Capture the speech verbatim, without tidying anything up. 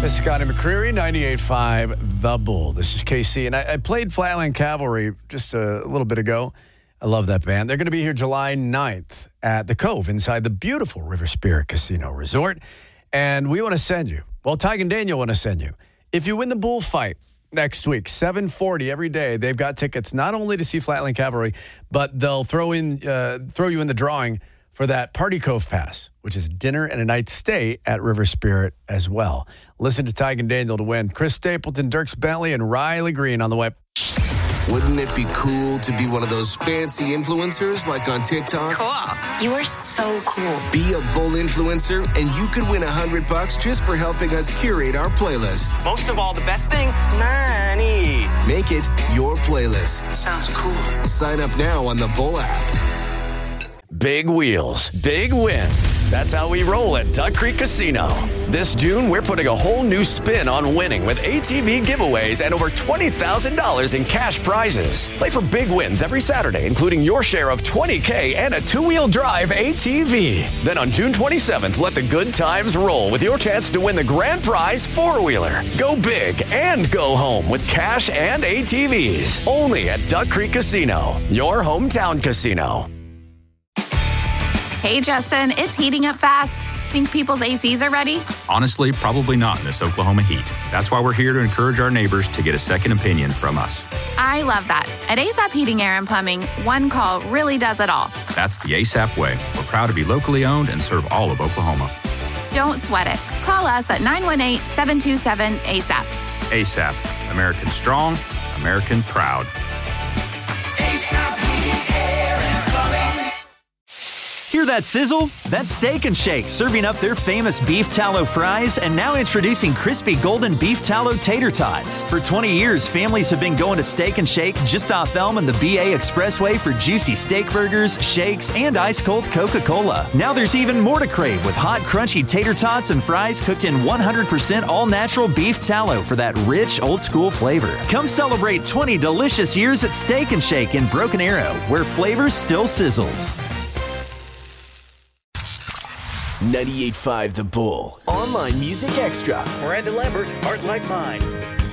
This is Scotty McCreery, ninety-eight point five The Bull. This is K C, and I, I played Flatland Cavalry just a, a little bit ago. I love that band. They're going to be here July ninth at the Cove inside the beautiful River Spirit Casino Resort, and we want to send you, well, Tig and Daniel want to send you, if you win the bullfight next week, seven forty every day, they've got tickets not only to see Flatland Cavalry, but they'll throw in uh, throw you in the drawing for that Party Cove Pass, which is dinner and a night stay at River Spirit as well. Listen to Tig and Daniel to win. Chris Stapleton, Dirks Bentley, and Riley Green on the way. Wouldn't it be cool to be one of those fancy influencers like on TikTok? Cool. You are so cool. Be a Bull influencer, and you could win a hundred bucks just for helping us curate our playlist. Most of all, the best thing, money. Make it your playlist. Sounds cool. Sign up now on the Bull app. Big wheels, big wins. That's how we roll at Duck Creek Casino. This June, we're putting a whole new spin on winning with A T V giveaways and over twenty thousand dollars in cash prizes. Play for big wins every Saturday, including your share of twenty K and a two-wheel drive A T V. Then on June twenty-seventh, let the good times roll with your chance to win the grand prize four-wheeler. Go big and go home with cash and A T Vs. Only at Duck Creek Casino, your hometown casino. Hey, Justin, it's heating up fast. Think people's A Cs are ready? Honestly, probably not in this Oklahoma heat. That's why we're here to encourage our neighbors to get a second opinion from us. I love that. At A S A P Heating, Air, and Plumbing, one call really does it all. That's the A S A P way. We're proud to be locally owned and serve all of Oklahoma. Don't sweat it. Call us at nine one eight, seven two seven, A S A P. A S A P. American strong, American proud. Hear that sizzle? That's Steak and Shake serving up their famous beef tallow fries and now introducing crispy golden beef tallow tater tots. For twenty years, families have been going to Steak and Shake just off Elm and the B A Expressway for juicy steak burgers, shakes, and ice-cold Coca-Cola. Now there's even more to crave with hot, crunchy tater tots and fries cooked in one hundred percent all-natural beef tallow for that rich, old-school flavor. Come celebrate twenty delicious years at Steak and Shake in Broken Arrow, where flavor still sizzles. ninety-eight point five The Bull. Online Music Extra. Miranda Lambert, Heart Like Mine.